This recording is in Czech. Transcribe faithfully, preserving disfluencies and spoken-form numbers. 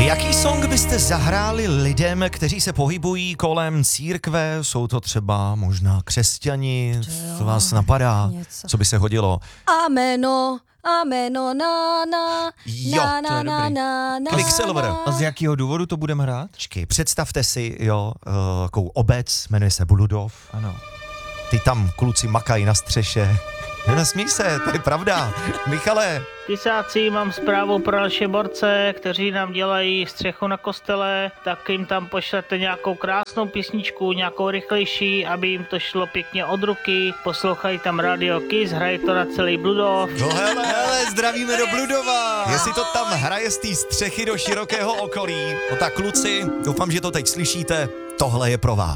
Jaký song byste zahráli lidem, kteří se pohybují kolem církve? Jsou to třeba možná křesťani? Co vás napadá? něco. Co by se hodilo? Ameno, ameno, na, na, Jo, na, to na, je na, dobrý. na, na, Quicksilver. na. A z jakého důvodu to budeme hrát? Počkej, představte si, jo, uh, takovou obec, jmenuje se Bludov. Ano. Ty tam kluci makají na střeše. Nesmí se, to je pravda. Michale, Tisáci, mám zprávu pro naše borce, kteří nám dělají střechu na kostele, tak jim tam pošlete nějakou krásnou písničku, nějakou rychlejší, aby jim to šlo pěkně od ruky. Poslouchají tam Radio Kiss, hrají to na celý Bludov. no hele, Hele, zdravíme do Bludova! jestli to tam hraje z té střechy do širokého okolí, no tak kluci, doufám, že to teď slyšíte, tohle je pro vás.